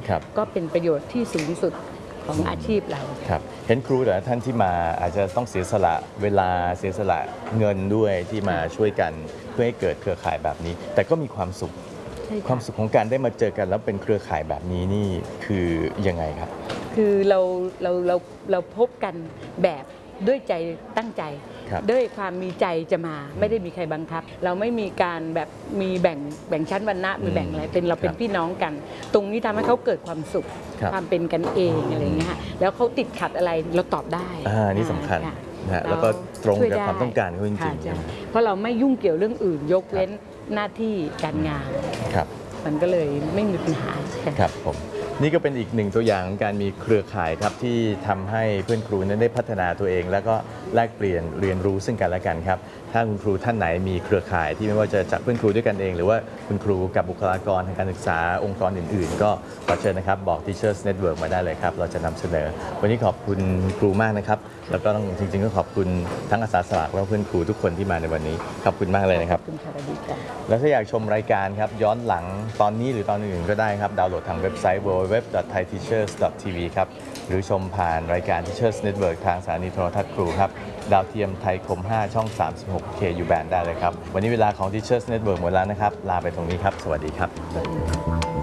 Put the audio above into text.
ก็เป็นประโยชน์ที่สูงสุดของอาชีพเราครับเห็นครูแต่ละท่านที่มาอาจจะต้องเสียสละเวลาเสียสละเงินด้วยที่มาช่วยกันเพื่อให้เกิดเครือข่ายแบบนี้แต่ก็มีความสุขความสุขของการได้มาเจอกันแล้วเป็นเครือข่ายแบบนี้นี่คือยังไงครับคือเราพบกันแบบด้วยใจตั้งใจด้วยความมีใจจะมาไม่ได้มีใครบังคับเราไม่มีการแบบมีแบ่งชั้นวรรณะมีแบ่งอะไรเราเป็นพี่น้องกันตรงนี้ทำให้เขาเกิดความสุขความเป็นกันเองอะไรเงี้ยแล้วเขาติดขัดอะไรเราตอบได้นี่สำคัญนะแล้วก็ตรงกับความต้องการเขาจริงๆเพราะเราไม่ยุ่งเกี่ยวเรื่องอื่นยกเว้นหน้าที่การงานมันก็เลยไม่มีปัญหาครับผมนี่ก็เป็นอีกหนึ่งตัวอย่างของการมีเครือข่ายครับที่ทำให้เพื่อนครูนั้นได้พัฒนาตัวเองแล้วก็แลกเปลี่ยนเรียนรู้ซึ่งกันและกันครับถ้าคุณครูท่านไหนมีเครือข่ายที่ไม่ว่าจะจากเพื่อนครูด้วยกันเองหรือว่าคุณครูกับบุคลากรทางการศึกษาองค์กรอื่นๆก็ขอเชิญนะครับบอก Teachers Network มาได้เลยครับเราจะนำเสนอวันนี้ขอบคุณครูมากนะครับแล้วก็ต้องจริงๆก็ขอบคุณทั้งอาสาสมัครและเพื่อนครูทุกคนที่มาในวันนี้ขอบคุณมากเลยนะครับแล้วถ้าอยากชมรายการครับย้อนหลังตอนนี้หรือตอนอื่นก็ได้ครับดาวน์โหลดทางเว็บไซต์ www.thaiteachers.tv ครับหรือชมผ่านรายการ Teachers Network ทางสถานีโทรทัศน์ครูครับดาวเทียมไทยคม 5 ช่อง 36 KU Band ได้เลยครับวันนี้เวลาของ Teachers Network หมดแล้วนะครับลาไปตรงนี้ครับสวัสดีครับ